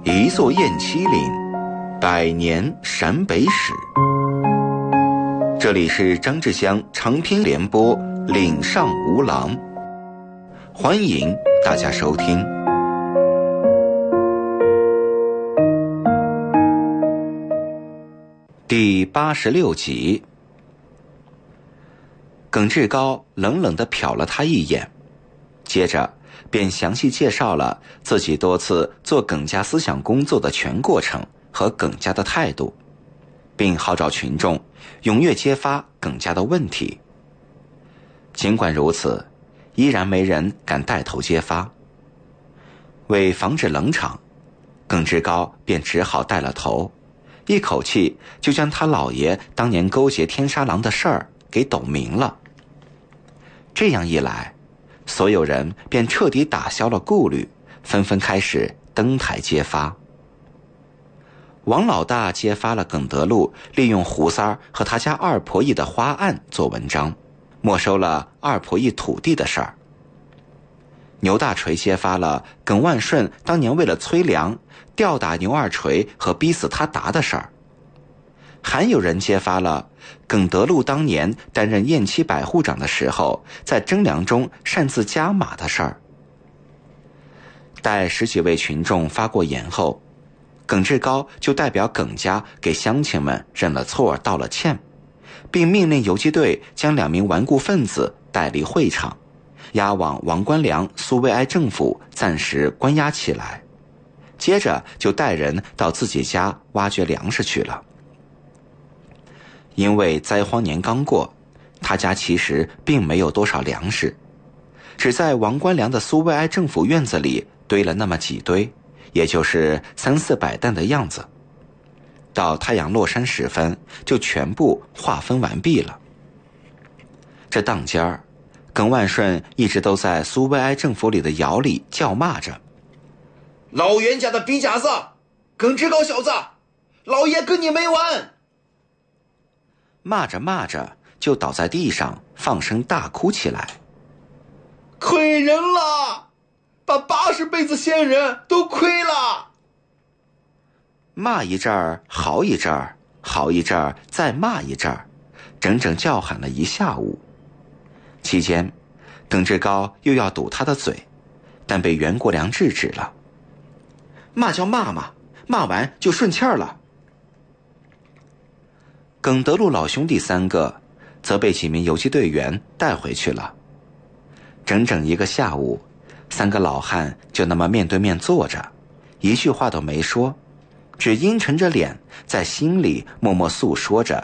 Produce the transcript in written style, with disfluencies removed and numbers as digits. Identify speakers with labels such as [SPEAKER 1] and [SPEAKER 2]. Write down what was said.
[SPEAKER 1] 一座雁栖岭，百年陕北史。这里是张志香长篇联播《岭上无郎》，欢迎大家收听。第86集。耿志高冷冷地瞟了他一眼，接着便详细介绍了自己多次做耿家思想工作的全过程和耿家的态度，并号召群众踊跃揭发耿家的问题。尽管如此，依然没人敢带头揭发。为防止冷场，耿志高便只好带了头，一口气就将他老爷当年勾结天沙郎的事儿给抖明了。这样一来，所有人便彻底打消了顾虑，纷纷开始登台揭发。王老大揭发了耿德禄利用胡三儿和他家二婆姨的花案做文章，没收了二婆姨土地的事儿。牛大锤揭发了耿万顺当年为了催粮，吊打牛二锤和逼死他达的事儿。还有人揭发了耿德禄当年担任雁栖百户长的时候，在征粮中擅自加码的事儿。待10几位群众发过言后，耿志高就代表耿家给乡亲们认了错，道了歉，并命令游击队将2名顽固分子带离会场，押往王官良苏维埃政府暂时关押起来，接着就带人到自己家挖掘粮食去了。因为灾荒年刚过，他家其实并没有多少粮食，只在王官良的苏维埃政府院子里堆了那么几堆，也就是300-400担的样子。到太阳落山时分，就全部划分完毕了。这当间儿，耿万顺一直都在苏维埃政府里的窑里叫骂着：“
[SPEAKER 2] 老袁家的逼夹子，耿志高小子，老爷跟你没完！”
[SPEAKER 1] 骂着骂着就倒在地上放声大哭起来。
[SPEAKER 2] 亏人了，把80辈子先人都亏了。
[SPEAKER 1] 骂一阵儿，嚎一阵儿，嚎一阵儿，再骂一阵儿，整整叫喊了一下午。期间，耿志高又要堵他的嘴，但被袁国良制止了。骂叫骂嘛，骂完就顺气儿了。耿德禄老兄弟3个则被几名游击队员带回去了。整整1个下午，3个老汉就那么面对面坐着，一句话都没说，只阴沉着脸在心里默默诉说着